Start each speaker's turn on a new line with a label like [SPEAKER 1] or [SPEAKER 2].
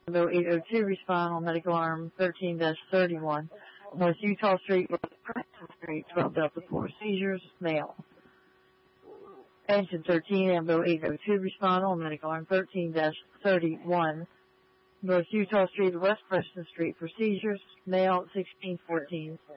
[SPEAKER 1] Bill 802, respond on medical arm 13-31. North Utah Street, West Preston Street, 12 Delta 4, seizures, male. Engine 13, Bill 802, respond on medical arm 13-31. North Utah Street, West Preston Street for seizures, male, 1614.